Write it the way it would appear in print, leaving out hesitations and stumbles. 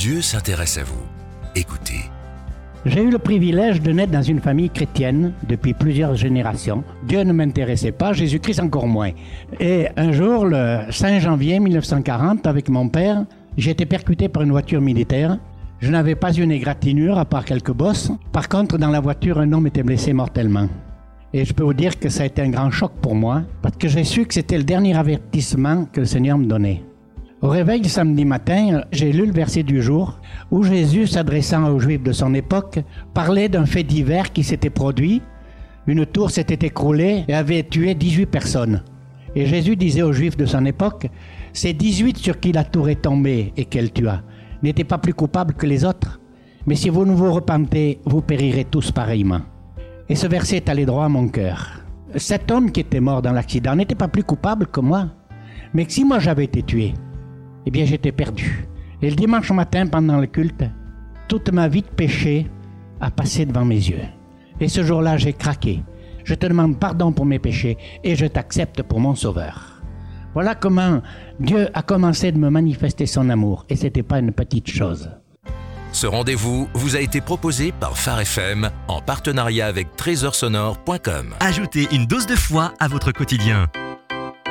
Dieu s'intéresse à vous. Écoutez. J'ai eu le privilège de naître dans une famille chrétienne depuis plusieurs générations. Dieu ne m'intéressait pas, Jésus-Christ encore moins. Et un jour, le 5 janvier 1940, avec mon père, j'ai été percuté par une voiture militaire. Je n'avais pas une égratignure à part quelques bosses. Par contre, dans la voiture, un homme était blessé mortellement. Et je peux vous dire que ça a été un grand choc pour moi, parce que j'ai su que c'était le dernier avertissement que le Seigneur me donnait. Au réveil samedi matin, j'ai lu le verset du jour où Jésus, s'adressant aux Juifs de son époque, parlait d'un fait divers qui s'était produit. Une tour s'était écroulée et avait tué 18 personnes. Et Jésus disait aux Juifs de son époque, « Ces 18 sur qui la tour est tombée et qu'elle tua n'étaient pas plus coupables que les autres. Mais si vous ne vous repentez, vous périrez tous pareillement. » Et ce verset est allé droit à mon cœur. Cet homme qui était mort dans l'accident n'était pas plus coupable que moi. Mais si moi j'avais été tué, eh bien j'étais perdu. Et le dimanche matin, pendant le culte, toute ma vie de péché a passé devant mes yeux. Et ce jour-là, j'ai craqué. Je te demande pardon pour mes péchés et je t'accepte pour mon sauveur. Voilà comment Dieu a commencé de me manifester son amour. Et ce n'était pas une petite chose. Ce rendez-vous vous a été proposé par Phare FM en partenariat avec trésorsonore.com. Ajoutez une dose de foi à votre quotidien.